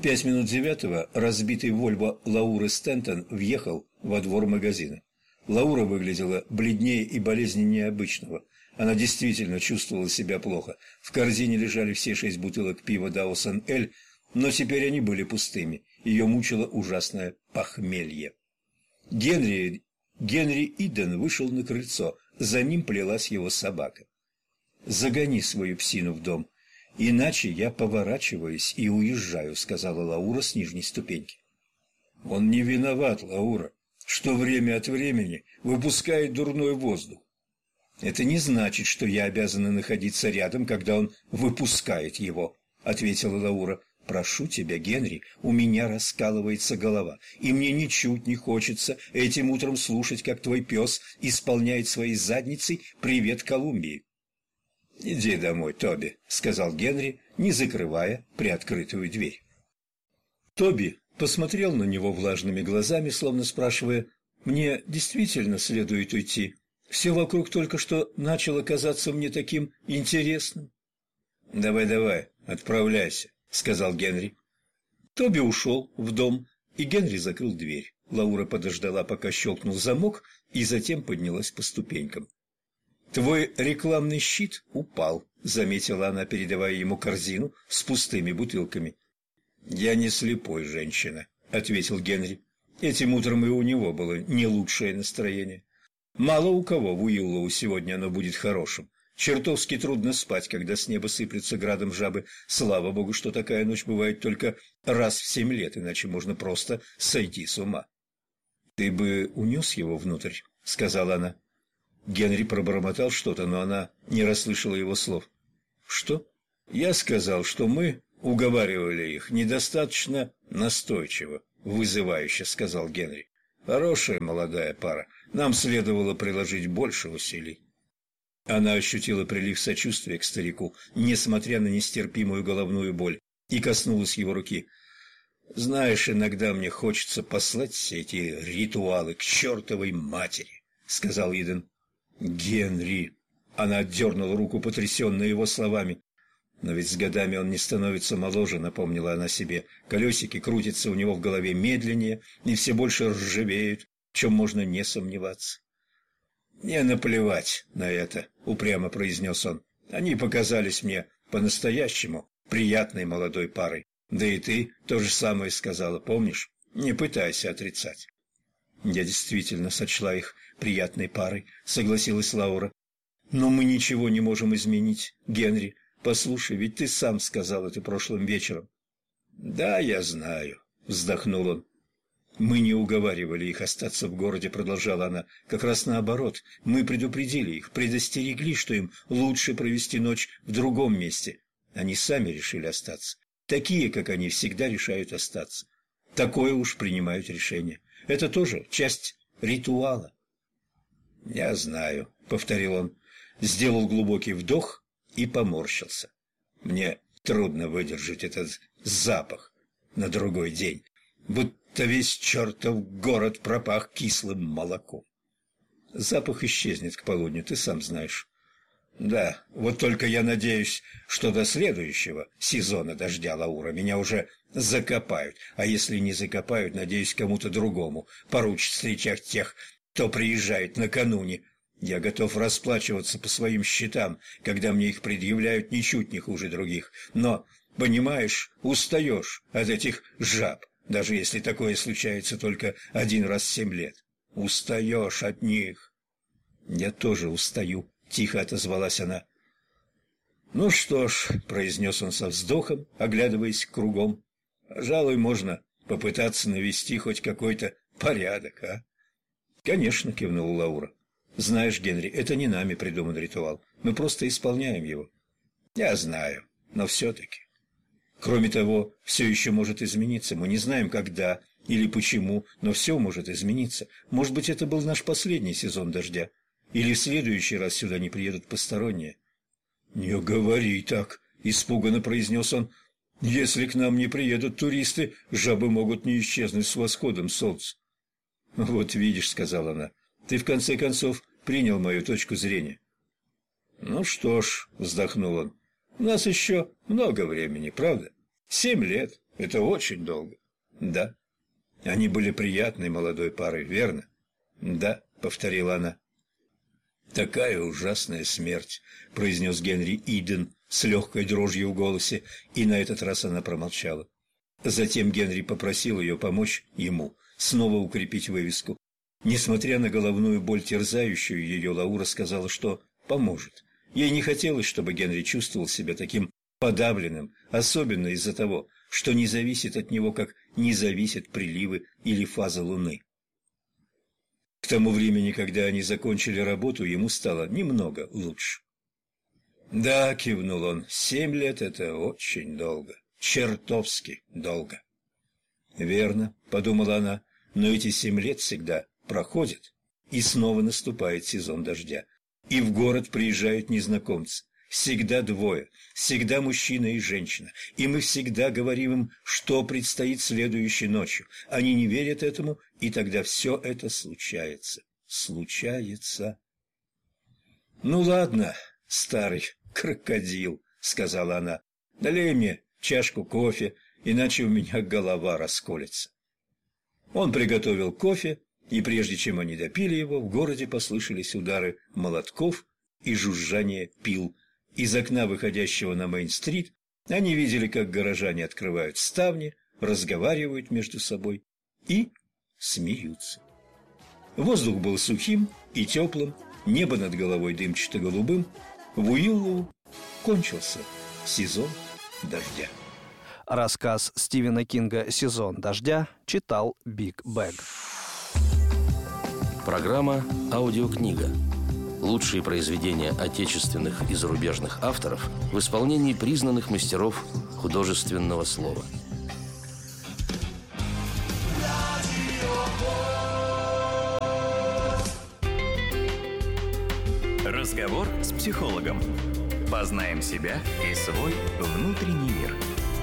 5 минут 9 разбитый Вольво Лауры Стентон въехал во двор магазина. Лаура выглядела бледнее и болезненнее обычного. Она действительно чувствовала себя плохо. В корзине лежали все 6 бутылок пива Даосан Эль, но теперь они были пустыми. Ее мучило ужасное похмелье. Генри Иден вышел на крыльцо. За ним плелась его собака. «Загони свою псину в дом, иначе я поворачиваюсь и уезжаю», — сказала Лаура с нижней ступеньки. «Он не виноват, Лаура, что время от времени выпускает дурной воздух. Это не значит, что я обязана находиться рядом, когда он выпускает его», — ответила Лаура. «Прошу тебя, Генри, у меня раскалывается голова, и мне ничуть не хочется этим утром слушать, как твой пес исполняет своей задницей «Привет, Колумбии». «Иди домой, Тоби», — сказал Генри, не закрывая приоткрытую дверь. Тоби посмотрел на него влажными глазами, словно спрашивая: «Мне действительно следует уйти? Все вокруг только что начало казаться мне таким интересным». «Давай, отправляйся», — сказал Генри. Тоби ушел в дом, и Генри закрыл дверь. Лаура подождала, пока щелкнул замок, и затем поднялась по ступенькам. «Твой рекламный щит упал», — заметила она, передавая ему корзину с пустыми бутылками. «Я не слепой, женщина», — ответил Генри. Этим утром и у него было не лучшее настроение. Мало у кого в Уиллоу сегодня оно будет хорошим. Чертовски трудно спать, когда с неба сыплются градом жабы. Слава богу, что такая ночь бывает только раз в 7 лет, иначе можно просто сойти с ума. «Ты бы унес его внутрь», — сказала она. Генри пробормотал что-то, но она не расслышала его слов. «Что?» «Я сказал, что мы уговаривали их недостаточно настойчиво», — вызывающе сказал Генри. «Хорошая молодая пара. Нам следовало приложить больше усилий». Она ощутила прилив сочувствия к старику, несмотря на нестерпимую головную боль, и коснулась его руки. «Знаешь, иногда мне хочется послать все эти ритуалы к чертовой матери», — сказал Иден. «Генри!» — она отдернула руку, потрясенная его словами. «Но ведь с годами он не становится моложе», — напомнила она себе. «Колесики крутятся у него в голове медленнее и все больше ржавеют, в чем можно не сомневаться». «Мне наплевать на это», — упрямо произнес он. «Они показались мне по-настоящему приятной молодой парой. Да и ты то же самое сказала, помнишь? Не пытайся отрицать». «Я действительно сочла их приятной парой», — согласилась Лаура. «Но мы ничего не можем изменить, Генри. Послушай, ведь ты сам сказал это прошлым вечером». «Да, я знаю», — вздохнул он. «Мы не уговаривали их остаться в городе», — продолжала она. «Как раз наоборот, мы предупредили их, предостерегли, что им лучше провести ночь в другом месте. Они сами решили остаться. Такие, как они, всегда решают остаться. Такое уж принимают решение. Это тоже часть ритуала». «Я знаю», — повторил он, сделал глубокий вдох и поморщился. «Мне трудно выдержать этот запах на другой день, будто весь чертов город пропах кислым молоком». «Запах исчезнет к полудню, ты сам знаешь». «Да, вот только я надеюсь, что до следующего сезона дождя, Лаура, меня уже закопают, а если не закопают, надеюсь, кому-то другому поручат встречать тех, кто приезжает накануне. Я готов расплачиваться по своим счетам, когда мне их предъявляют ничуть не хуже других, но, понимаешь, устаешь от этих жаб, даже если такое случается только 1 раз в 7 лет. Устаешь от них». «Я тоже устаю», — тихо отозвалась она. «Ну что ж», — произнес он со вздохом, оглядываясь кругом, — «пожалуй, можно попытаться навести хоть какой-то порядок, а?» «Конечно», — кивнула Лаура. «Знаешь, Генри, это не нами придуман ритуал. Мы просто исполняем его». «Я знаю, но все-таки». «Кроме того, все еще может измениться. Мы не знаем, когда или почему, но все может измениться. Может быть, это был наш последний сезон дождя. Или в следующий раз сюда не приедут посторонние». «Не говори так», — испуганно произнес он. «Если к нам не приедут туристы, жабы могут не исчезнуть с восходом солнца». «Вот видишь», — сказала она, — «ты в конце концов принял мою точку зрения». «Ну что ж», — вздохнул он, — «у нас еще много времени, правда? 7 лет – это очень долго. Да. Они были приятной молодой парой, верно? Да, повторила она. «Такая ужасная смерть», – произнес Генри Иден с легкой дрожью в голосе, и на этот раз она промолчала. Затем Генри попросил ее помочь ему снова укрепить вывеску. Несмотря на головную боль, терзающую ее, Лаура сказала, что поможет. Ей не хотелось, чтобы Генри чувствовал себя таким подавленным, особенно из-за того, что не зависит от него, как не зависят приливы или фаза Луны. К тому времени, когда они закончили работу, ему стало немного лучше. «Да», — кивнул он, — «7 лет — это очень долго, чертовски долго». «Верно», — подумала она, — «но эти 7 лет всегда проходят, и снова наступает сезон дождя, и в город приезжают незнакомцы. Всегда двое, всегда мужчина и женщина, и мы всегда говорим им, что предстоит следующей ночью. Они не верят этому, и тогда все это случается. Случается. «Ну ладно, старый крокодил», — сказала она, — «налей мне чашку кофе, иначе у меня голова расколется». Он приготовил кофе, и прежде чем они допили его, в городе послышались удары молотков и жужжание пил. Из окна, выходящего на Мейн-стрит, они видели, как горожане открывают ставни, разговаривают между собой и смеются. Воздух был сухим и теплым, небо над головой дымчато-голубым. В Уиллоу кончился сезон дождя. Рассказ Стивена Кинга «Сезон дождя» читал Биг Бэг. Программа «Аудиокнига». Лучшие произведения отечественных и зарубежных авторов в исполнении признанных мастеров художественного слова. Разговор с психологом. Познаем себя и свой внутренний мир.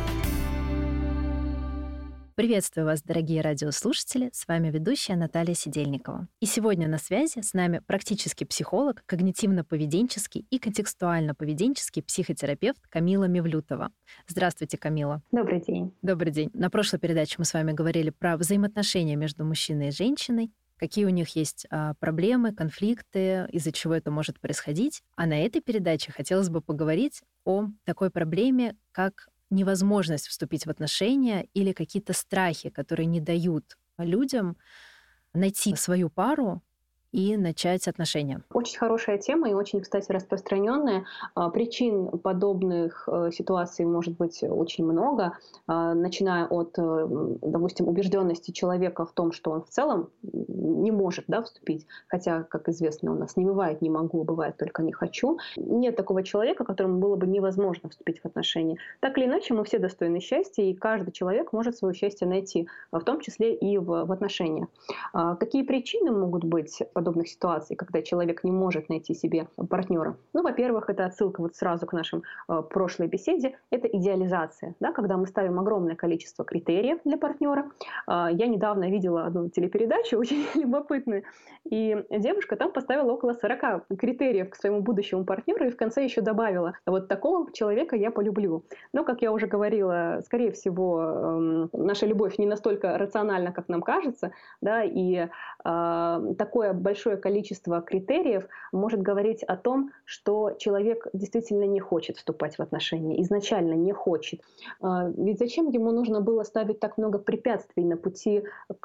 Приветствую вас, дорогие радиослушатели, с вами ведущая Наталья Сидельникова. И сегодня на связи с нами практический психолог, когнитивно-поведенческий и контекстуально-поведенческий психотерапевт Камила Мевлютова. Здравствуйте, Камила. Добрый день. Добрый день. На прошлой передаче мы с вами говорили про взаимоотношения между мужчиной и женщиной, какие у них есть проблемы, конфликты, из-за чего это может происходить. А на этой передаче хотелось бы поговорить о такой проблеме, как невозможность вступить в отношения или какие-то страхи, которые не дают людям найти свою пару и начать отношения. Очень хорошая тема и очень, кстати, распространенная. Причин подобных ситуаций может быть очень много, начиная от, допустим, убежденности человека в том, что он в целом не может, вступить, хотя, как известно, у нас не бывает «не могу», бывает только «не хочу». Нет такого человека, которому было бы невозможно вступить в отношения. Так или иначе, мы все достойны счастья, и каждый человек может свое счастье найти, в том числе и в отношениях. Какие причины могут быть подобных ситуаций, когда человек не может найти себе партнера? Во-первых, это отсылка сразу к нашей прошлой беседе, это идеализация, когда мы ставим огромное количество критериев для партнера. Я недавно видела одну телепередачу, очень любопытную, и девушка там поставила около 40 критериев к своему будущему партнеру и в конце еще добавила: вот такого человека я полюблю. Но, как я уже говорила, скорее всего, наша любовь не настолько рациональна, как нам кажется, и такое большое количество критериев может говорить о том, что человек действительно не хочет вступать в отношения, изначально не хочет. Ведь зачем ему нужно было ставить так много препятствий на пути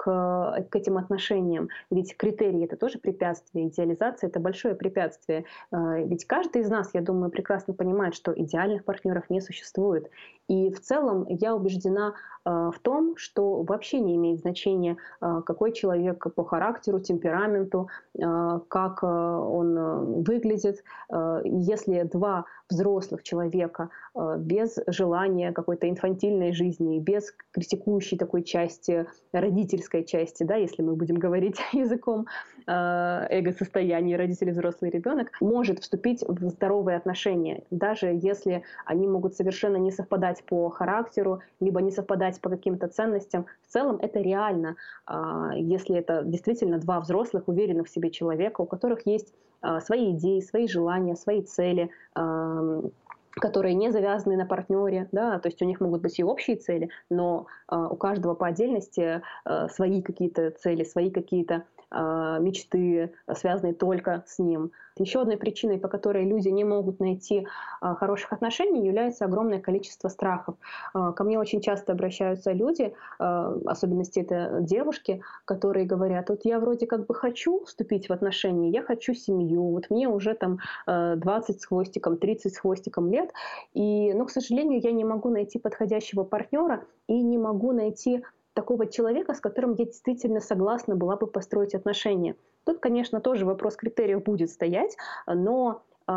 к этим отношениям? Ведь критерии — это тоже препятствие, идеализация — это большое препятствие. Ведь каждый из нас, я думаю, прекрасно понимает, что идеальных партнеров не существует. И в целом я убеждена в том, что вообще не имеет значения, какой человек по характеру, темпераменту, как он выглядит. Если два взрослых человека без желания какой-то инфантильной жизни, без критикующей такой части, родительской части, если мы будем говорить языком эго-состояния родители, взрослый ребенок, может вступить в здоровые отношения, даже если они могут совершенно не совпадать по характеру, либо не совпадать по каким-то ценностям. В целом это реально, если это действительно два взрослых, уверенных в себе человека, у которых есть свои идеи, свои желания, свои цели, которые не завязаны на партнере, да, то есть у них могут быть и общие цели, но у каждого по отдельности свои какие-то цели, свои какие-то мечты, связанные только с ним. Еще одной причиной, по которой люди не могут найти хороших отношений, является огромное количество страхов. Ко мне очень часто обращаются люди, в особенности это девушки, которые говорят: вот я вроде как бы хочу вступить в отношения, я хочу семью, вот мне уже там 20 с хвостиком, 30 с хвостиком лет, но, к сожалению, я не могу найти подходящего партнера и не могу найти такого человека, с которым я действительно согласна была бы построить отношения. Тут, конечно, тоже вопрос критериев будет стоять, но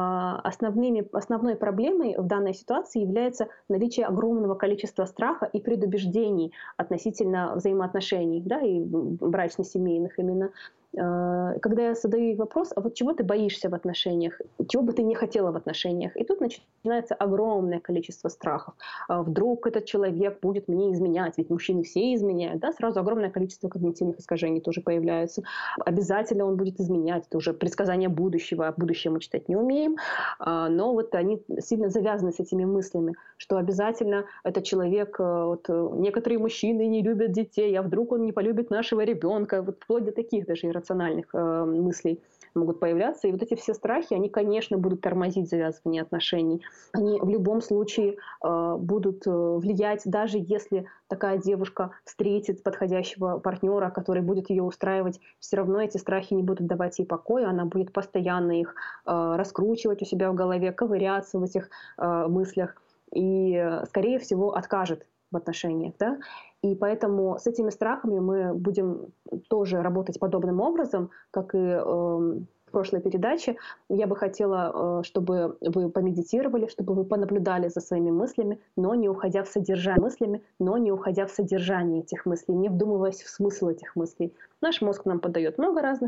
основной проблемой в данной ситуации является наличие огромного количества страха и предубеждений относительно взаимоотношений, да, и брачно-семейных именно. Когда я задаю вопрос: а вот чего ты боишься в отношениях, чего бы ты не хотела в отношениях? И тут начинается огромное количество страхов. Вдруг этот человек будет мне изменять, ведь мужчины все изменяют, да? Сразу огромное количество когнитивных искажений тоже появляется. Обязательно он будет изменять, это уже предсказание будущего, будущее мы читать не умеем, но вот они сильно завязаны с этими мыслями, что обязательно этот человек, вот некоторые мужчины не любят детей, а вдруг он не полюбит нашего ребенка, вот вплоть до таких даже иррациональных мыслей могут появляться. И вот эти все страхи, они, конечно, будут тормозить завязывание отношений. Они в любом случае будут влиять, даже если такая девушка встретит подходящего партнера, который будет ее устраивать, все равно эти страхи не будут давать ей покоя, она будет постоянно их раскручивать у себя в голове, ковыряться в этих мыслях и, скорее всего, откажет в отношениях, да? И поэтому с этими страхами мы будем тоже работать подобным образом, как и в прошлой передаче. Я бы хотела, чтобы вы помедитировали, чтобы вы понаблюдали за своими мыслями, но не уходя в содержание этих мыслей, не вдумываясь в смысл этих мыслей. Наш мозг нам подает много разных